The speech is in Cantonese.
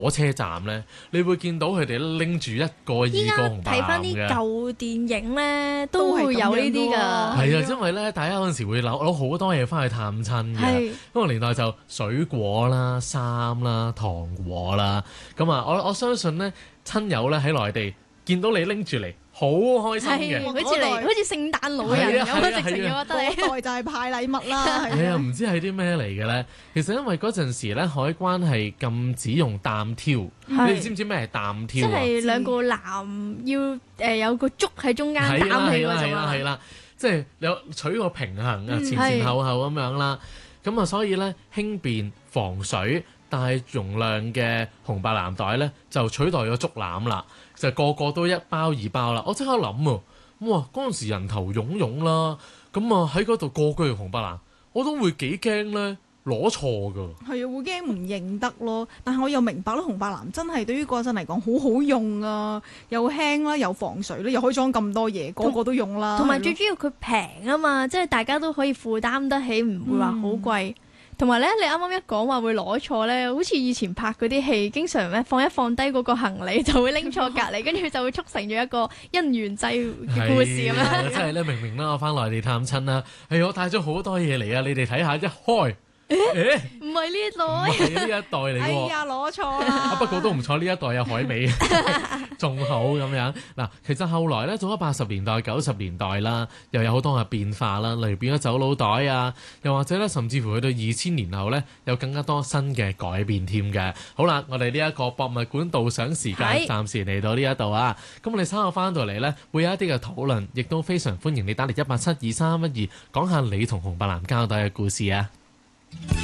火車站咧，你會見到佢哋拎住一個二個紅白藍嘅。 睇翻啲舊電影咧，都會有呢啲㗎。 係啊，因為咧，大家嗰陣時會攞好多嘢翻去探親嘅。嗰個年代就水果啦、衫啦、糖果啦。咁啊，我相信咧，親友咧喺內地見到你拎住嚟，好開心嘅， 好似聖誕老人咁啊！直情覺得你嗰代就係派禮物啦。 係啊，唔知係啲咩嚟嘅咧？其實因為嗰陣時咧，海關係禁止用擔挑，你哋知唔知咩係擔挑啊？ 即係兩個籃要有個竹喺中間擔起嗰種啊。 係啦，即係有取個平衡啊，前後咁樣啦。咁啊，所以咧輕便防水、大容量嘅紅白藍袋咧，就取代咗竹籃啦。就個個都一包二包啦！我即刻諗啊，哇！嗰陣時人頭湧湧啦，咁啊喺嗰度個個用紅白藍，我都會幾驚咧攞錯㗎。 係啊，會驚唔認得咯。但係我又明白啦，紅白藍真係對於嗰陣嚟講好好用啊，又輕啦，又防水啦，又可以裝咁多嘢，個個都用啦。 同埋最主要佢平啊嘛，即係大家都可以負擔得起，唔會話好貴。同埋咧，你啱啱一講話會攞錯咧，好似以前拍嗰啲戲，經常咧放低嗰個行李就會拎錯隔離，跟住就會促成咗一個因緣際嘅故事咁樣。 即係咧，明明啦，我翻內地探親啦，我帶咗好多嘢嚟啊！你哋睇下，一開。 唔係呢一袋， 係呢一袋嚟喎。 哎呀，攞錯啦！ 不過都唔錯，呢一袋有海味，仲好咁樣。嗱，其實後來咧，到咗80年代、90年代啦，又有好多嘅變化啦，例如變咗走佬袋啊，又或者咧，甚至乎去到2000年後咧，有更加多新嘅改變添嘅。好啦，我哋呢一個博物館導賞時間暫時嚟到呢一度啊。咁我哋稍後翻到嚟咧，會有一啲嘅討論，亦都非常歡迎你打嚟1872312，講下你同紅白藍膠袋嘅故事啊。